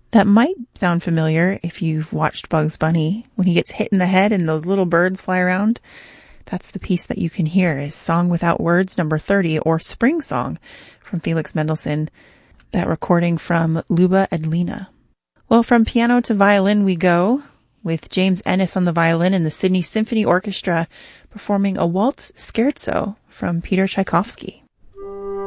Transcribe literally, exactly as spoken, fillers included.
That might sound familiar if you've watched Bugs Bunny. When he gets hit in the head and those little birds fly around, that's the piece that you can hear is Song Without Words number thirty, or Spring Song from Felix Mendelssohn, that recording from Luba Edlina. Well, from piano to violin we go, with James Ennis on the violin and the Sydney Symphony Orchestra performing a waltz scherzo from Peter Tchaikovsky.